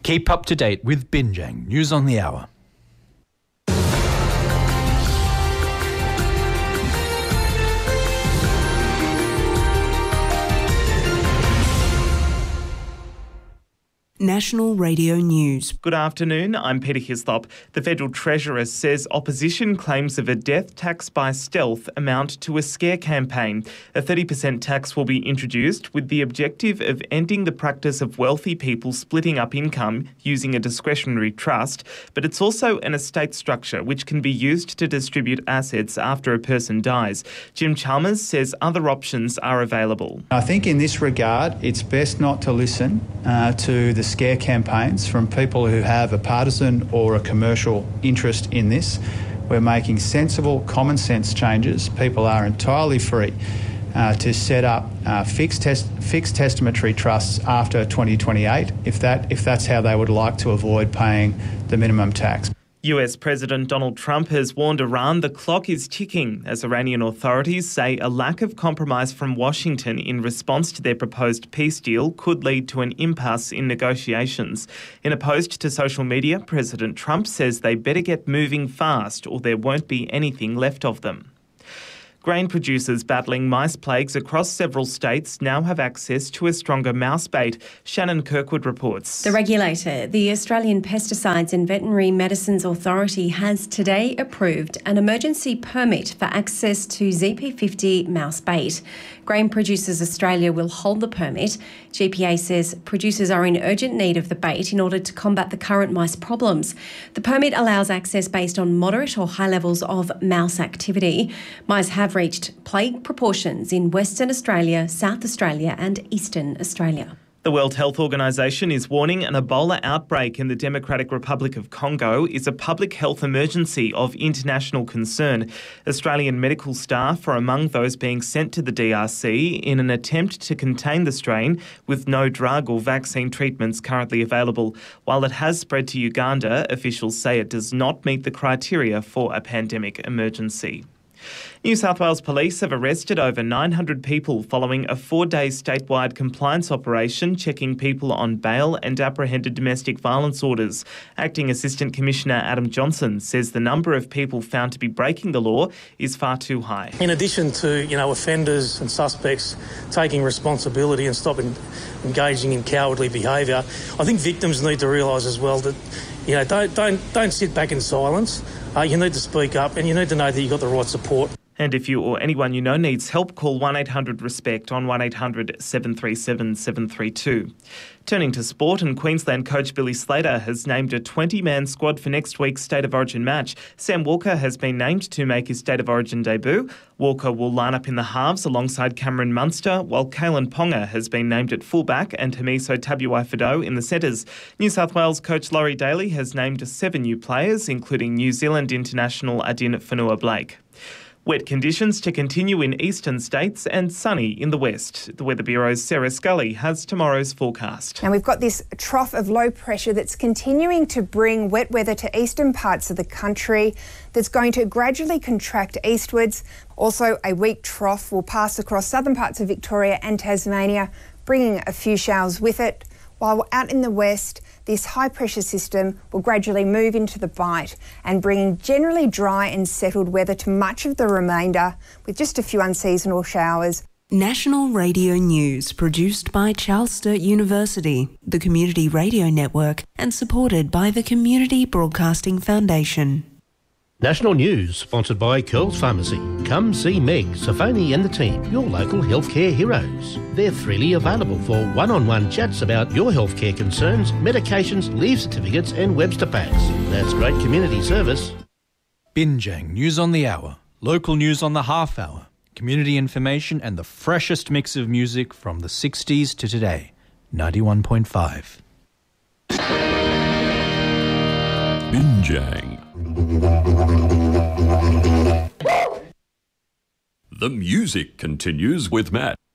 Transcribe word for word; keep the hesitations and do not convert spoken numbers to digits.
Keep up to date with Binjang News on the Hour. National Radio News. Good afternoon, I'm Peter Hislop. The Federal Treasurer says opposition claims of a death tax by stealth amount to a scare campaign. A thirty percent tax will be introduced with the objective of ending the practice of wealthy people splitting up income using a discretionary trust, but it's also an estate structure which can be used to distribute assets after a person dies. Jim Chalmers says other options are available. I think in this regard, it's best not to listen uh, to the scare campaigns from people who have a partisan or a commercial interest in this. We're making sensible, common sense changes. People are entirely free uh, to set up uh, fixed test, fixed testamentary trusts after twenty twenty-eight if that if that's how they would like to avoid paying the minimum tax. U S President Donald Trump has warned Iran the clock is ticking as Iranian authorities say a lack of compromise from Washington in response to their proposed peace deal could lead to an impasse in negotiations. In a post to social media, President Trump says they better get moving fast or there won't be anything left of them. Grain producers battling mice plagues across several states now have access to a stronger mouse bait. Shannon Kirkwood reports. The regulator, the Australian Pesticides and Veterinary Medicines Authority, has today approved an emergency permit for access to Z P fifty mouse bait. Grain Producers Australia will hold the permit. G P A says producers are in urgent need of the bait in order to combat the current mice problems. The permit allows access based on moderate or high levels of mouse activity. Mice have reached plague proportions in Western Australia, South Australia and Eastern Australia. The World Health Organization is warning an Ebola outbreak in the Democratic Republic of Congo is a public health emergency of international concern. Australian medical staff are among those being sent to the D R C in an attempt to contain the strain, with no drug or vaccine treatments currently available. While it has spread to Uganda, officials say it does not meet the criteria for a pandemic emergency. New South Wales Police have arrested over nine hundred people following a four-day statewide compliance operation checking people on bail and apprehended domestic violence orders. Acting Assistant Commissioner Adam Johnson says the number of people found to be breaking the law is far too high. In addition to, you know, offenders and suspects taking responsibility and stopping engaging in cowardly behaviour, I think victims need to realise as well that, you know, don't don't don't sit back in silence. Uh, you need to speak up and you need to know that you've got the right support. And if you or anyone you know needs help, call one eight hundred RESPECT on one eight hundred seven three seven seven three two. Turning to sport, and Queensland coach Billy Slater has named a twenty-man squad for next week's State of Origin match. Sam Walker has been named to make his State of Origin debut. Walker will line up in the halves alongside Cameron Munster, while Kalen Ponga has been named at fullback and Hamiso Tabuai-Fidow in the centres. New South Wales coach Laurie Daly has named seven new players, including New Zealand international Adin Whanua-Blake. Wet conditions to continue in eastern states and sunny in the west. The Weather Bureau's Sarah Scully has tomorrow's forecast. Now we've got this trough of low pressure that's continuing to bring wet weather to eastern parts of the country that's going to gradually contract eastwards. Also, a weak trough will pass across southern parts of Victoria and Tasmania, bringing a few showers with it. While out in the west, this high-pressure system will gradually move into the Bight and bringing generally dry and settled weather to much of the remainder, with just a few unseasonal showers. National Radio News, produced by Charles Sturt University, the Community Radio Network, and supported by the Community Broadcasting Foundation. National News, sponsored by Curls Pharmacy. Come see Meg, Safoni and the team, your local healthcare heroes. They're freely available for one-on-one chats about your healthcare concerns, medications, leave certificates and Webster packs. That's great community service. Binjang News on the Hour, local news on the half hour, community information and the freshest mix of music from the sixties to today. ninety-one point five. Binjang. The music continues with Matt.